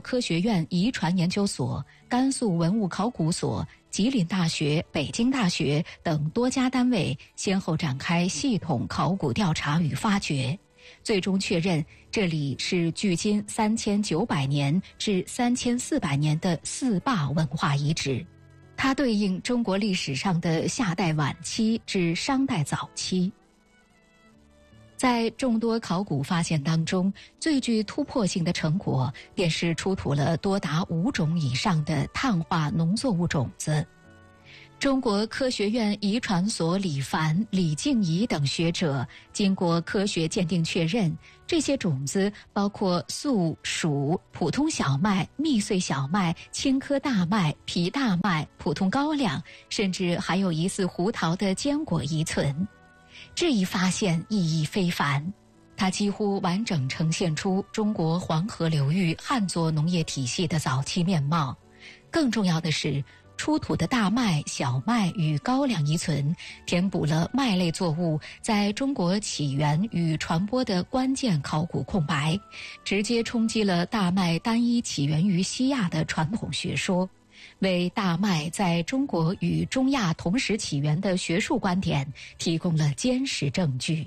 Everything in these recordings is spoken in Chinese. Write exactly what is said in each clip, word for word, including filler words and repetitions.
科学院遗传研究所、甘肃文物考古所、吉林大学、北京大学等多家单位先后展开系统考古调查与发掘，最终确认这里是距今三千九百年至三千四百年的四坝文化遗址，它对应中国历史上的夏代晚期至商代早期。在众多考古发现当中，最具突破性的成果便是出土了多达五种以上的碳化农作物种子。中国科学院遗传所李凡、李静怡等学者经过科学鉴定确认，这些种子包括粟、黍、普通小麦、密穗小麦、青稞大麦、皮大麦、普通高粱，甚至还有疑似胡桃的坚果遗存。这一发现意义非凡，它几乎完整呈现出中国黄河流域旱作农业体系的早期面貌。更重要的是，出土的大麦、小麦与高粱遗存，填补了麦类作物在中国起源与传播的关键考古空白，直接冲击了大麦单一起源于西亚的传统学说，为大麦在中国与中亚同时起源的学术观点提供了坚实证据。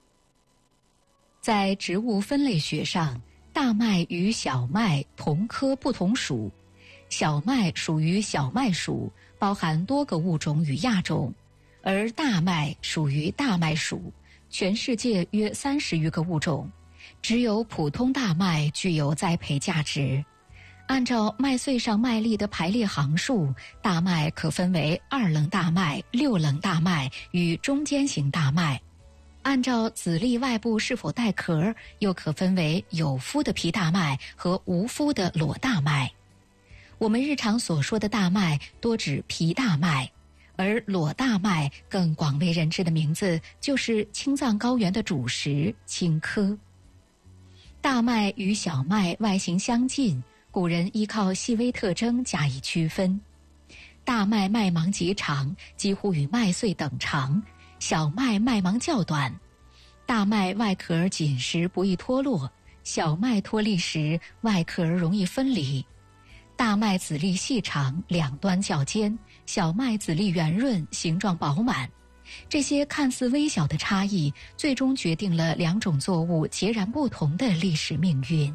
在植物分类学上，大麦与小麦同科不同属，小麦属于小麦属，包含多个物种与亚种，而大麦属于大麦属，全世界约三十余个物种，只有普通大麦具有栽培价值。按照麦穗上麦粒的排列行数，大麦可分为二棱大麦、六棱大麦与中间型大麦。按照籽粒外部是否带壳，又可分为有麸的皮大麦和无麸的裸大麦。我们日常所说的大麦多指皮大麦，而裸大麦更广为人知的名字就是青藏高原的主食青稞。大麦与小麦外形相近，古人依靠细微特征加以区分。大麦麦芒极长，几乎与麦穗等长；小麦麦芒较短。大麦外壳紧实不易脱落，小麦脱粒时外壳容易分离。大麦籽粒细长，两端较尖；小麦籽粒圆润，形状饱满。这些看似微小的差异，最终决定了两种作物截然不同的历史命运。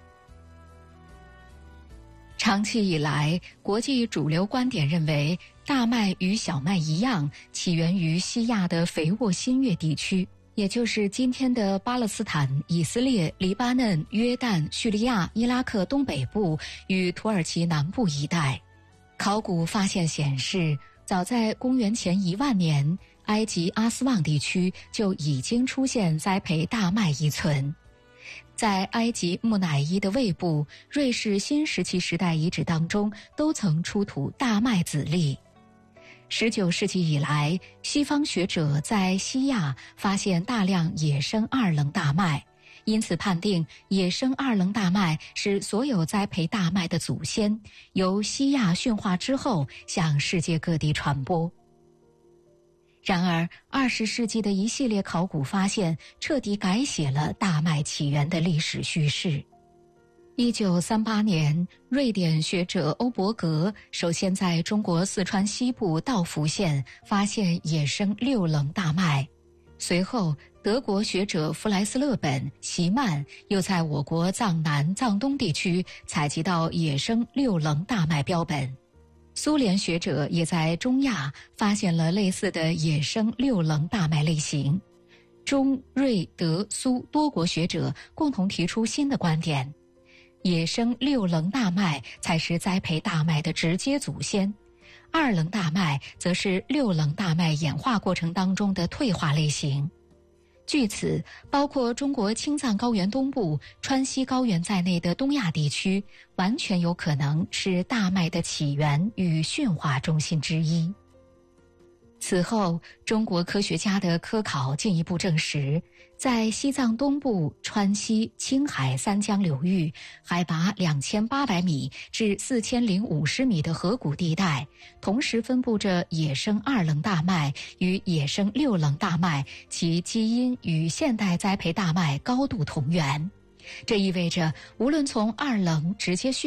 长期以来，国际主流观点认为，大麦与小麦一样，起源于西亚的肥沃新月地区，也就是今天的巴勒斯坦、以色列、黎巴嫩、约旦、叙利亚、伊拉克东北部与土耳其南部一带。考古发现显示，早在公元前一万年，埃及阿斯旺地区就已经出现栽培大麦遗存。在埃及木乃伊的胃部、瑞士新石器时代遗址当中，都曾出土大麦籽粒。十九世纪以来，西方学者在西亚发现大量野生二棱大麦，因此判定野生二棱大麦是所有栽培大麦的祖先，由西亚驯化之后向世界各地传播。然而，二十世纪的一系列考古发现彻底改写了大麦起源的历史叙事。一九三八年，瑞典学者欧伯格首先在中国四川西部道孚县发现野生六棱大麦，随后德国学者弗莱斯勒本、席曼又在我国藏南、藏东地区采集到野生六棱大麦标本。苏联学者也在中亚发现了类似的野生六棱大麦类型。中、瑞、德、苏多国学者共同提出新的观点，野生六棱大麦才是栽培大麦的直接祖先，二棱大麦则是六棱大麦演化过程当中的退化类型。据此，包括中国青藏高原东部、川西高原在内的东亚地区，完全有可能是大麦的起源与驯化中心之一。此后，中国科学家的科考进一步证实，在西藏东部、川西、青海三江流域，海拔两千八百米至四千零五十米的河谷地带，同时分布着野生二棱大麦与野生六棱大麦，其基因与现代栽培大麦高度同源。这意味着，无论从二棱直接驯